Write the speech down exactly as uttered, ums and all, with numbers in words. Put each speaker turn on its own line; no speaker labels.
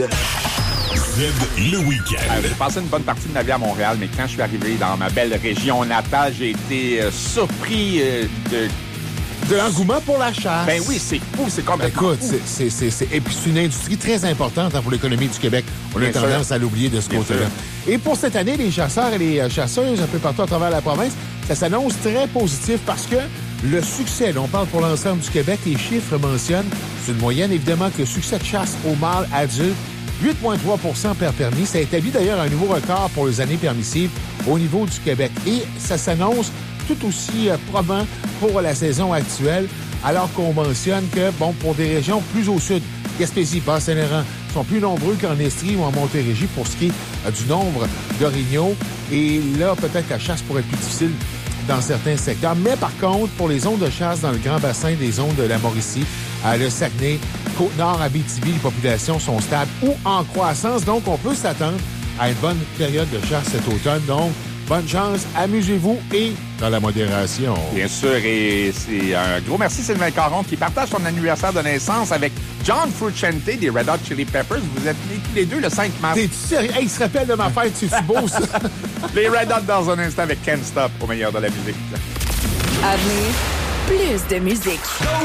Z, le week-end.
Euh, j'ai passé une bonne partie de ma vie à Montréal, mais quand je suis arrivé dans ma belle région natale, j'ai été euh, surpris euh, de...
De l'engouement pour la chasse.
Ben oui, c'est fou, c'est comme...
Écoute, c'est, c'est, c'est, c'est, et puis c'est une industrie très importante hein, pour l'économie du Québec. On
Bien
a tendance
sûr.
à l'oublier de ce
Bien
côté-là.
sûr.
Et pour cette année, les chasseurs et les chasseuses un peu partout à travers la province, ça s'annonce très positif parce que le succès, là, on parle pour l'ensemble du Québec, les chiffres mentionnent, c'est une moyenne évidemment, que le succès de chasse au mâle adulte, huit virgule trois pour cent per permis. Ça établit d'ailleurs un nouveau record pour les années permissives au niveau du Québec. Et ça s'annonce tout aussi euh, probant pour la saison actuelle, alors qu'on mentionne que, bon, pour des régions plus au sud, Gaspésie, Bas-Saint-Laurent, sont plus nombreux qu'en Estrie ou en Montérégie pour ce qui est euh, du nombre d'orignaux. Et là, peut-être que la chasse pourrait être plus difficile dans certains secteurs. Mais par contre, pour les zones de chasse dans le grand bassin des zones de la Mauricie, à le Saguenay, Côte-Nord, Abitibi, les populations sont stables ou en croissance. Donc, on peut s'attendre à une bonne période de chasse cet automne. Donc, bonne chance, amusez-vous et dans la modération.
Bien sûr, et c'est un gros merci Sylvain Caron qui partage son anniversaire de naissance avec John Frusciante des Red Hot Chili Peppers. Vous êtes nés tous les deux le cinq mars.
T'es-tu sérieux? Hey, il se rappelle de ma fête, c'est beau, ça?
Les Red Hot dans un instant avec Can't Stop au meilleur de la musique.
À venir, plus de musique.